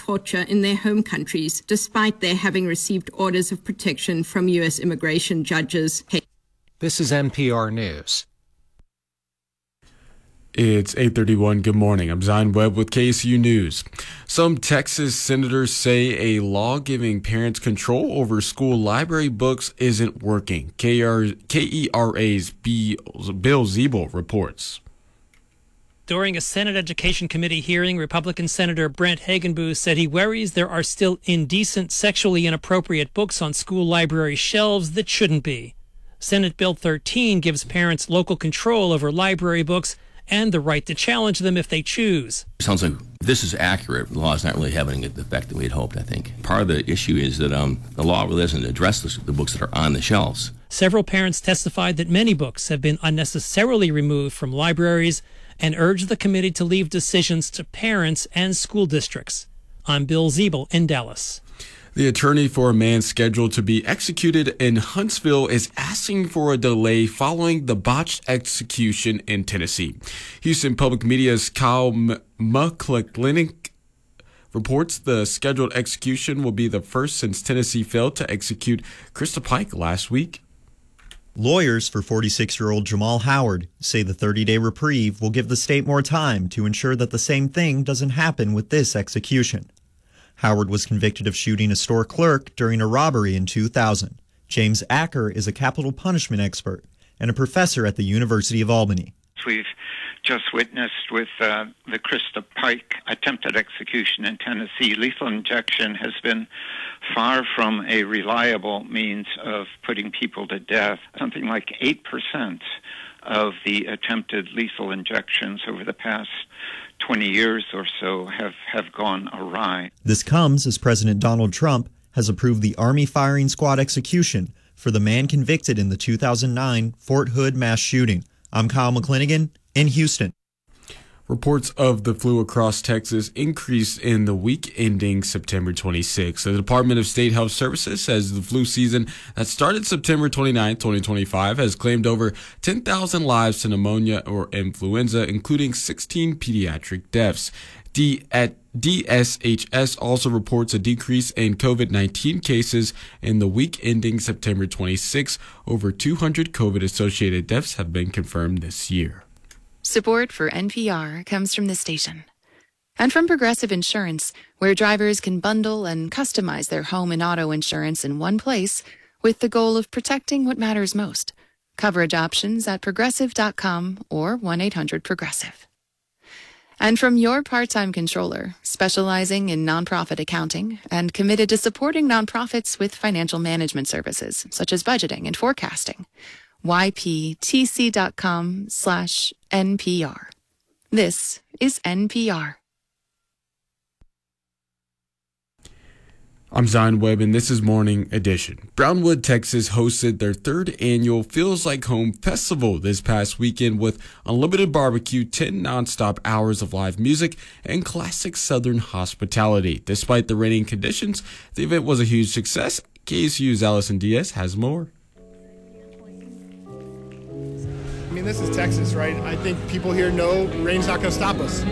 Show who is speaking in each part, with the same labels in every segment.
Speaker 1: torture in their home countries, despite their having received orders of protection from U.S. immigration judges.
Speaker 2: This is NPR News.
Speaker 3: It's 8:31. Good morning. I'm Zion Webb with KSU News. Some Texas senators say a law giving parents control over school library books isn't working. KERA's Bill Ziebel reports.
Speaker 4: During a Senate Education Committee hearing, Republican Senator Brent Hagenbuch said he worries there are still indecent, sexually inappropriate books on school library shelves that shouldn't be. Senate Bill 13 gives parents local control over library books and the right to challenge them if they choose.
Speaker 5: Sounds like this is accurate. The law is not really having the effect that we had hoped, I think. Part of the issue is that the law really doesn't address the books that are on the shelves.
Speaker 4: Several parents testified that many books have been unnecessarily removed from libraries and urged the committee to leave decisions to parents and school districts. I'm Bill Ziebel in Dallas.
Speaker 3: The attorney for a man scheduled to be executed in Huntsville is asking for a delay following the botched execution in Tennessee. Houston Public Media's Kyle McClinic reports the scheduled execution will be the first since Tennessee failed to execute Krista Pike last week.
Speaker 6: Lawyers for 46-year-old Jamal Howard say the 30-day reprieve will give the state more time to ensure that the same thing doesn't happen with this execution. Howard was convicted of shooting a store clerk during a robbery in 2000. James Acker is a capital punishment expert and a professor at the University of Albany.
Speaker 7: We've just witnessed with the Krista Pike attempted execution in Tennessee. Lethal injection has been far from a reliable means of putting people to death. Something like 8% of the attempted lethal injections over the past 20 years or so have gone awry.
Speaker 6: This comes as President Donald Trump has approved the Army firing squad execution for the man convicted in the 2009 Fort Hood mass shooting. I'm Kyle McClinigan in Houston.
Speaker 3: Reports of the flu across Texas increased in the week ending September 26. The Department of State Health Services says the flu season that started September 29, 2025 has claimed over 10,000 lives to pneumonia or influenza, including 16 pediatric deaths. DSHS also reports a decrease in COVID-19 cases in the week ending September 26. Over 200 COVID-associated deaths have been confirmed this year.
Speaker 8: Support for NPR comes from this station and from Progressive Insurance, where drivers can bundle and customize their home and auto insurance in one place with the goal of protecting what matters most. Coverage options at progressive.com or 1-800-PROGRESSIVE. And from your part-time controller, specializing in nonprofit accounting and committed to supporting nonprofits with financial management services, such as budgeting and forecasting. yptc.com/NPR. This is NPR.
Speaker 3: I'm Zion Webb, and this is Morning Edition. Brownwood, Texas hosted their third annual Feels Like Home Festival this past weekend with unlimited barbecue, 10 nonstop hours of live music, and classic Southern hospitality. Despite the raining conditions, the event was a huge success. KSU's Allison Diaz has more.
Speaker 9: I mean, this is Texas, right? I think people here know rain's not going to stop us.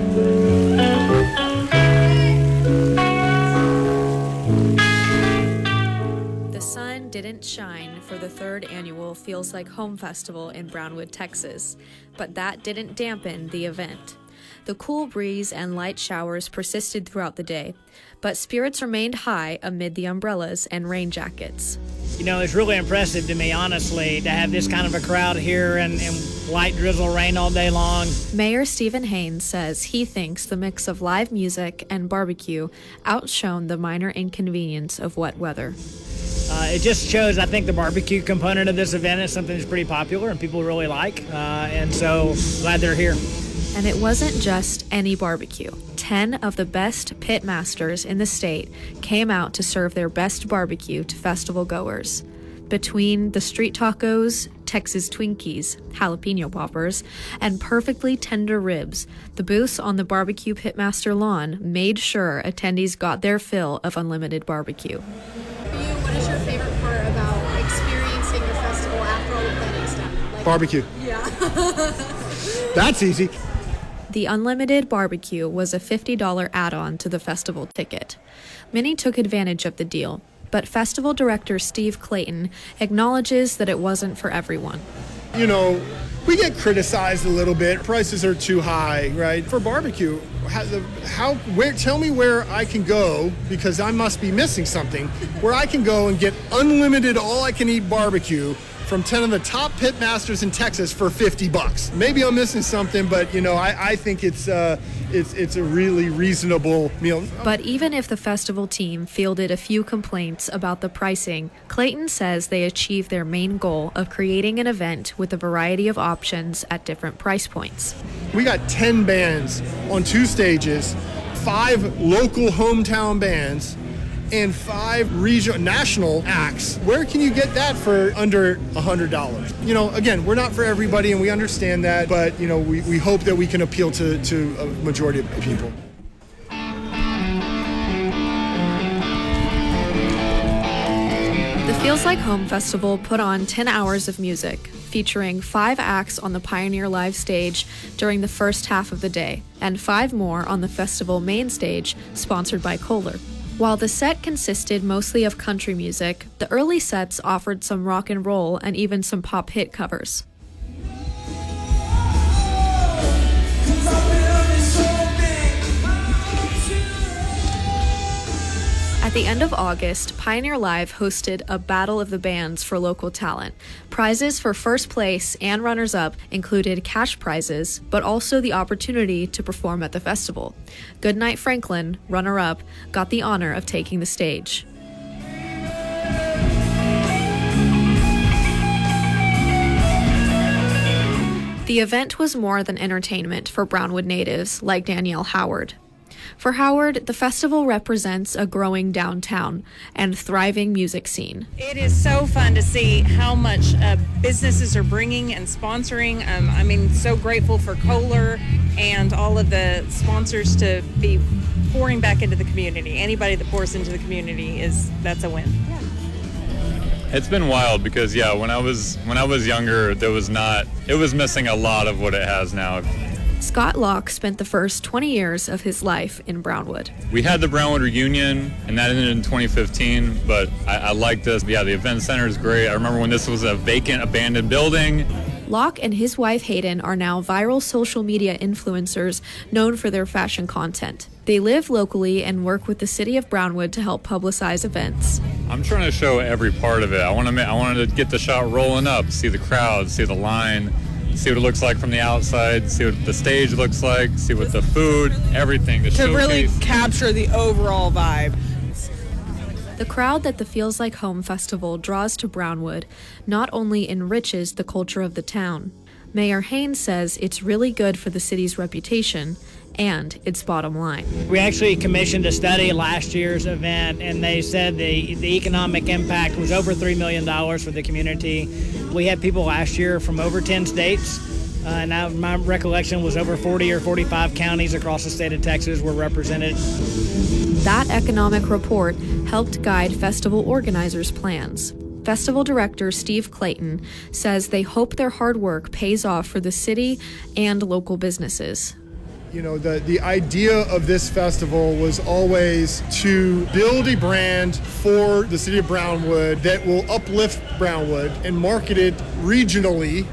Speaker 10: The sun didn't shine for the third annual Feels Like Home Festival in Brownwood, Texas, but that didn't dampen the event. The cool breeze and light showers persisted throughout the day, but spirits remained high amid the umbrellas and rain jackets.
Speaker 11: You know, it's really impressive to me, honestly, to have this kind of a crowd here and light drizzle rain all day long.
Speaker 10: Mayor Stephen Haynes says he thinks the mix of live music and barbecue outshone the minor inconvenience of wet weather.
Speaker 11: It just shows, I think, the barbecue component of this event is something that's pretty popular and people really like, and so glad they're here.
Speaker 10: And it wasn't just any barbecue. 10 of the best pit masters in the state came out to serve their best barbecue to festival goers. Between the street tacos, Texas Twinkies, jalapeno poppers, and perfectly tender ribs, the booths on the barbecue pitmaster lawn made sure attendees got their fill of unlimited barbecue.
Speaker 12: For you, what is your favorite part about experiencing the festival after all the planning's done?
Speaker 9: Barbecue.
Speaker 12: Yeah.
Speaker 9: That's easy.
Speaker 10: The unlimited barbecue was a $50 add-on to the festival ticket. Many took advantage of the deal, but festival director Steve Clayton acknowledges that it wasn't for everyone.
Speaker 9: You know, we get criticized a little bit. Prices are too high, right? For barbecue, tell me where I can go, because I must be missing something, where I can go and get unlimited all-I-can-eat barbecue from 10 of the top pit masters in Texas for $50. Maybe I'm missing something, but I think it's a really reasonable meal.
Speaker 10: But even if the festival team fielded a few complaints about the pricing, Clayton says they achieved their main goal of creating an event with a variety of options at different price points.
Speaker 9: We got 10 bands on 2 stages, 5 local hometown bands, and 5 national acts. Where can you get that for under $100? Again, we're not for everybody, and we understand that, but we hope that we can appeal to a majority of people.
Speaker 10: The Feels Like Home Festival put on 10 hours of music, featuring 5 acts on the Pioneer Live stage during the first half of the day, and 5 more on the festival main stage, sponsored by Kohler. While the set consisted mostly of country music, the early sets offered some rock and roll and even some pop hit covers. At the end of August, Pioneer Live hosted a Battle of the Bands for local talent. Prizes for first place and runners-up included cash prizes, but also the opportunity to perform at the festival. Goodnight Franklin, runner-up, got the honor of taking the stage. The event was more than entertainment for Brownwood natives like Danielle Howard. For Howard, the festival represents a growing downtown and thriving music scene.
Speaker 13: It is so fun to see how much businesses are bringing and sponsoring. So grateful for Kohler and all of the sponsors to be pouring back into the community. Anybody that pours into the community, that's a win.
Speaker 14: It's been wild because, when I was younger, it was missing a lot of what it has now.
Speaker 10: Scott Locke spent the first 20 years of his life in Brownwood.
Speaker 14: We had the Brownwood reunion, and that ended in 2015, but I like this. The event center is great. I remember when this was a vacant, abandoned building.
Speaker 10: Locke and his wife Hayden are now viral social media influencers known for their fashion content. They live locally and work with the city of Brownwood to help publicize events.
Speaker 14: I'm trying to show every part of it. I wanted to get the shot rolling up, see the crowd, see the line, see what it looks like from the outside, see what the stage looks like, see what the food, everything.
Speaker 15: To really capture the overall vibe.
Speaker 10: The crowd that the Feels Like Home Festival draws to Brownwood not only enriches the culture of the town. Mayor Haynes says it's really good for the city's reputation and its bottom line.
Speaker 11: We actually commissioned a study last year's event, and they said the economic impact was over $3 million for the community. We had people last year from over 10 states, and my recollection was over 40 or 45 counties across the state of Texas were represented.
Speaker 10: That economic report helped guide festival organizers' plans. Festival director Steve Clayton says they hope their hard work pays off for the city and local businesses.
Speaker 9: The idea of this festival was always to build a brand for the city of Brownwood that will uplift Brownwood and market it regionally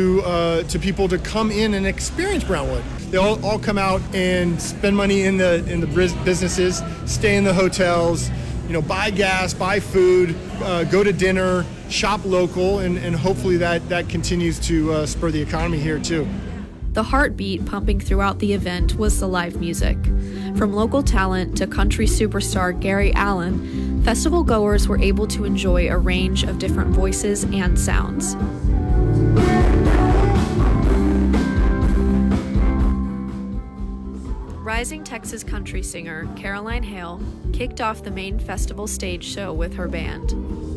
Speaker 9: to people to come in and experience Brownwood. They all come out and spend money in the businesses, stay in the hotels, buy gas, buy food, go to dinner, shop local, and hopefully that continues to spur the economy here too.
Speaker 10: The heartbeat pumping throughout the event was the live music. From local talent to country superstar Gary Allan, festival goers were able to enjoy a range of different voices and sounds. Rising Texas country singer Caroline Hale kicked off the main festival stage show with her band.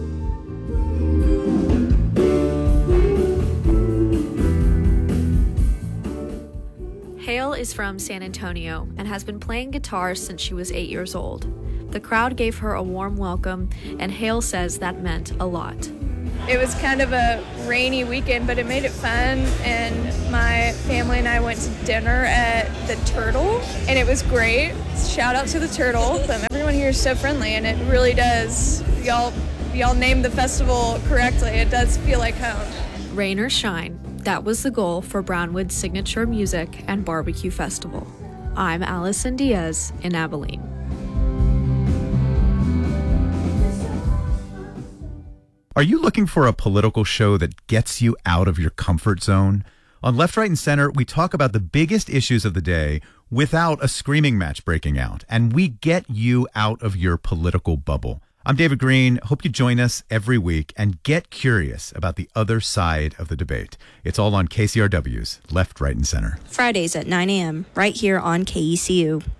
Speaker 10: Hale is from San Antonio and has been playing guitar since she was 8 years old. The crowd gave her a warm welcome, and Hale says that meant a lot.
Speaker 16: It was kind of a rainy weekend, but it made it fun, and my family and I went to dinner at the Turtle, and it was great. Shout out to the Turtle. Everyone here is so friendly, and it really does. Y'all named the festival correctly. It does feel like home.
Speaker 10: Rain or shine, that was the goal for Brownwood's signature music and barbecue festival. I'm Allison Diaz in Abilene.
Speaker 17: Are you looking for a political show that gets you out of your comfort zone? On Left, Right, and Center, we talk about the biggest issues of the day without a screaming match breaking out, and we get you out of your political bubble. I'm David Green. Hope you join us every week and get curious about the other side of the debate. It's all on KCRW's Left, Right, and Center.
Speaker 18: Fridays at 9 a.m. right here on KECU.